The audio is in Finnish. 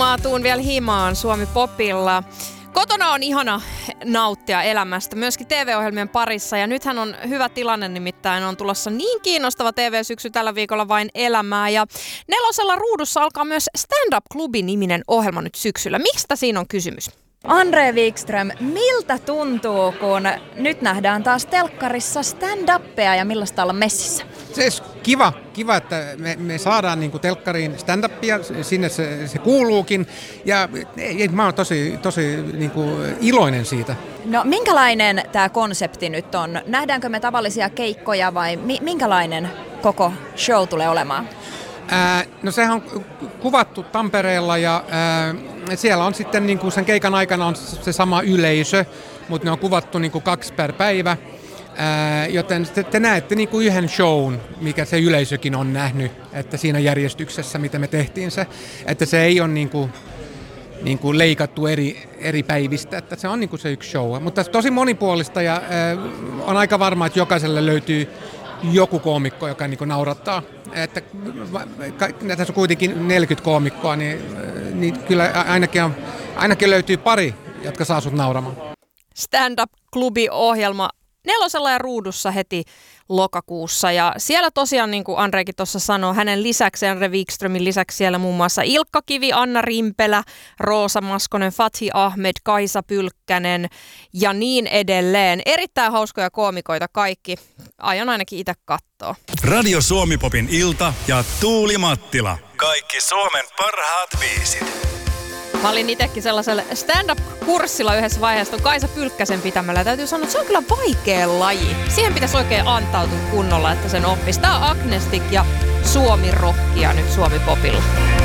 tuun vielä himaan Suomi Popilla. Kotona on ihana nauttia elämästä, myöskin TV-ohjelmien parissa. Ja nythän on hyvä tilanne, nimittäin on tulossa niin kiinnostava TV-syksy tällä viikolla vain elämää. Ja Nelosella ruudussa alkaa myös Stand Up Klubi-niminen ohjelma nyt syksyllä. Mistä siinä on kysymys? Andre Wikström, miltä tuntuu, kun nyt nähdään taas telkkarissa stand-uppeja ja millaista olla messissä? Se kiva, että me saadaan niinku telkkariin stand-upia, sinne se kuuluukin ja mä oon tosi niinku iloinen siitä. No minkälainen tämä konsepti nyt on? Nähdäänkö me tavallisia keikkoja vai minkälainen koko show tulee olemaan? No sehän on kuvattu Tampereella ja siellä on sitten niinku sen keikan aikana on se sama yleisö, mutta ne on kuvattu niinku 2 per päivä. Joten te näette niinku yhden shown, mikä se yleisökin on nähnyt, että siinä järjestyksessä, mitä me tehtiin se, että se ei ole niinku leikattu eri päivistä, että se on niinku se yksi show. Mutta tosi monipuolista ja on aika varma, että jokaiselle löytyy joku koomikko, joka niinku naurattaa. Että tässä on kuitenkin 40 koomikkoa, niin kyllä ainakin löytyy pari, jotka saa sut nauramaan. Stand-up-klubi-ohjelma Nelosella ja ruudussa heti lokakuussa. Ja siellä tosiaan, niin kuin Andrekin tuossa sanoi, hänen lisäksi, Andre Wikströmin lisäksi siellä muun muassa Ilkka Kivi, Anna Rimpelä, Roosa Maskonen, Fathi Ahmed, Kaisa Pylkkänen ja niin edelleen. Erittäin hauskoja koomikoita kaikki. Aion ainakin itse katsoa. Radio Suomi Popin ilta ja Tuuli Mattila. Kaikki Suomen parhaat biisit. Mä olin itsekin sellaisella stand-up-kurssilla yhdessä vaiheessa on Kaisa Pylkkäsen pitämällä. Täytyy sanoa, että se on kyllä vaikea laji. Siihen pitäisi oikein antautua kunnolla, että sen oppisi. Tää on Agnestic ja Suomi Rockia nyt Suomi Popilla.